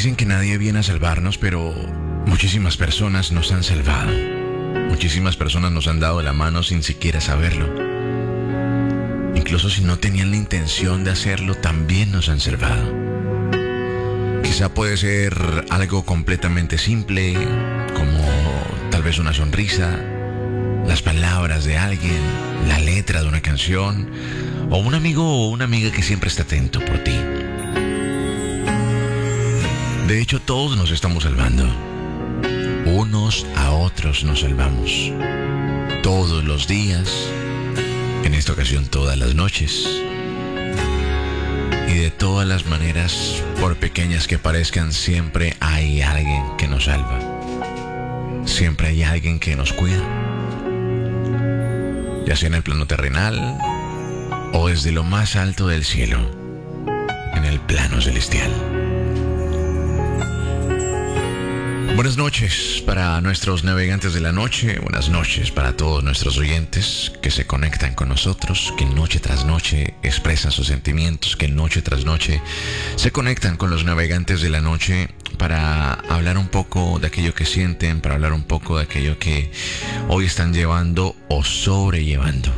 Dicen que nadie viene a salvarnos, pero muchísimas personas nos han salvado. Muchísimas personas nos han dado la mano sin siquiera saberlo. Incluso si no tenían la intención de hacerlo, también nos han salvado. Quizá puede ser algo completamente simple, como tal vez una sonrisa, las palabras de alguien, la letra de una canción, o un amigo o una amiga que siempre está atento por ti. De hecho, todos nos estamos salvando. Unos a otros nos salvamos. Todos los días, en esta ocasión todas las noches. Y de todas las maneras, por pequeñas que parezcan, siempre hay alguien que nos salva. Siempre hay alguien que nos cuida. Ya sea en el plano terrenal o desde lo más alto del cielo, en el plano celestial. Buenas noches para nuestros navegantes de la noche, buenas noches para todos nuestros oyentes que se conectan con nosotros, que noche tras noche expresan sus sentimientos, que noche tras noche se conectan con los navegantes de la noche para hablar un poco de aquello que sienten, para hablar un poco de aquello que hoy están llevando o sobrellevando.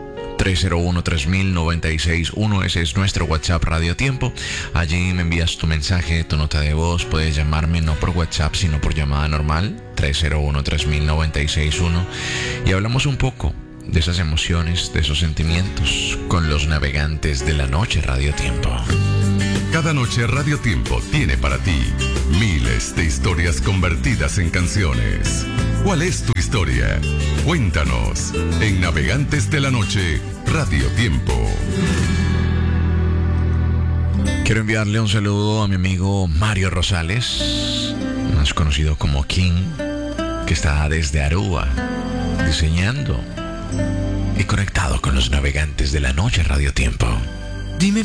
301-3000-961, ese es nuestro WhatsApp Radio Tiempo. Allí me envías tu mensaje, tu nota de voz. Puedes llamarme no por WhatsApp, sino por llamada normal, 301-3000-961. Y hablamos un poco de esas emociones, de esos sentimientos, con los navegantes de la noche Radio Tiempo. Cada noche Radio Tiempo tiene para ti miles de historias convertidas en canciones. ¿Cuál es tu historia? Cuéntanos en Navegantes de la Noche Radio Tiempo. Quiero enviarle un saludo a mi amigo Mario Rosales, más conocido como King, que está desde Aruba, diseñando y conectado con los navegantes de la noche Radio Tiempo. Dime